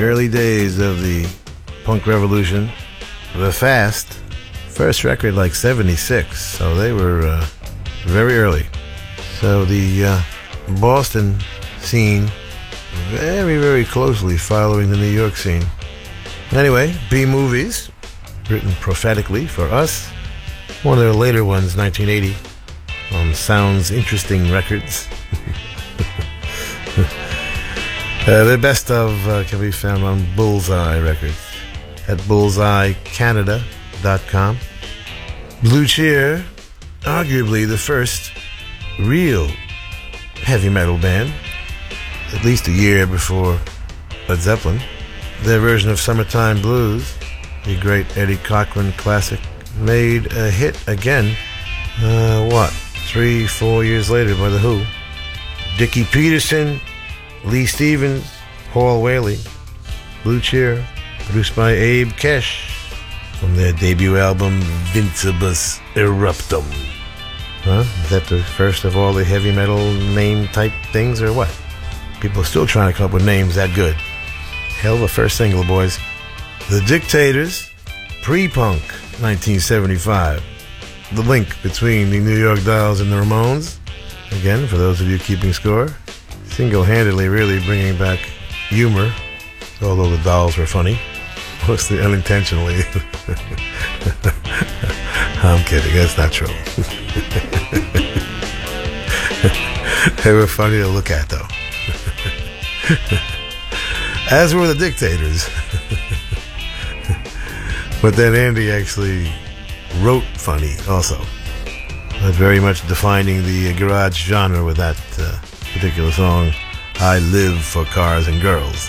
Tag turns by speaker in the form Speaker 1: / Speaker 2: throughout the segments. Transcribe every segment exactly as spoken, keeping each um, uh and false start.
Speaker 1: early days of the punk revolution. The Fast, first record like seventy-six, so they were uh, very early. So the uh, Boston scene very, very closely following the New York scene. Anyway, B-Movies, written prophetically for us. One of their later ones, nineteen eighty, on Sounds Interesting Records. uh, their best of uh, can be found on Bullseye Records at bullseye canada dot com. Blue Cheer, arguably the first real heavy metal band, at least a year before Led Zeppelin. Their version of Summertime Blues, the great Eddie Cochran classic, made a hit again, uh, what, three, four years later by The Who. Dickie Peterson, Lee Stevens, Paul Whaley, Blue Cheer, produced by Abe Kesh, from their debut album Vincibus Eruptum. Huh? Is that the first of all the heavy metal name type things, or what? People are still trying to come up with names that good. Hell of a first single, boys. The Dictators, pre-punk, nineteen seventy-five. The link between the New York Dolls and the Ramones. Again, for those of you keeping score, single-handedly really bringing back humor, although the Dolls were funny, mostly unintentionally. I'm kidding, that's not true. They were funny to look at, though. As were the Dictators. But then Andy actually wrote funny also. But very much defining the garage genre with that uh, particular song, I Live for Cars and Girls.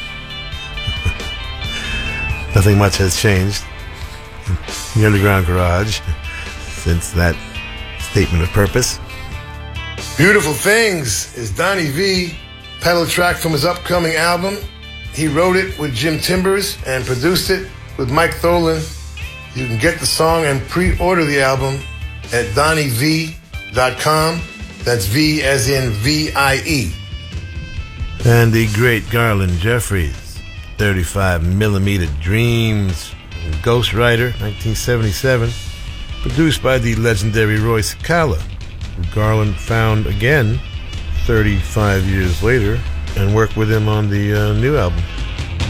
Speaker 1: Nothing much has changed in the underground garage since that statement of purpose. Beautiful Things is Donnie V, pedal track from his upcoming album. He wrote it with Jim Timbers and produced it with Mike Tholen. You can get the song and pre-order the album at donnie v dot com. That's V as in V I E. And the great Garland Jeffries, thirty-five millimeter Dreams, Ghost Rider, nineteen seventy-seven, produced by the legendary Roy Cicala, who Garland found again thirty-five years later and worked with him on the uh, new album.